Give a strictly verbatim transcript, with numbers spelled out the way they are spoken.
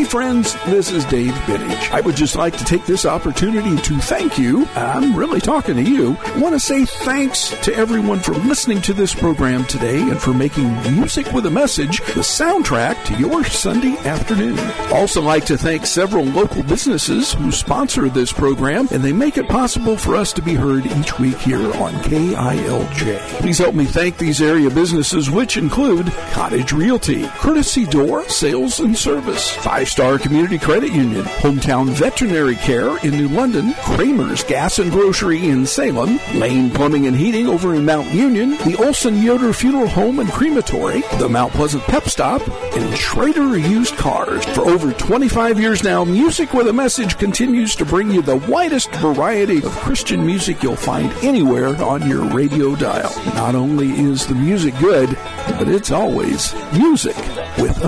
Hey friends, this is Dave Binnage. I would just like to take this opportunity to thank you. I'm really talking to you. I want to say thanks to everyone for listening to this program today and for making Music with a Message the soundtrack to your Sunday afternoon. Also like to thank several local businesses who sponsor this program, and they make it possible for us to be heard each week here on K I L J. Please help me thank these area businesses, which include Cottage Realty, Courtesy Door Sales and Service, Five Star Community Credit Union, Hometown Veterinary Care in New London, Kramer's Gas and Grocery in Salem, Lane Plumbing and Heating over in Mount Union, the Olson Yoder Funeral Home and Crematory, the Mount Pleasant Pep Stop, and Schrader Used Cars. For over twenty-five years now, Music with a Message continues to bring you the widest variety of Christian music you'll find anywhere on your radio dial. Not only is the music good, but it's always music with a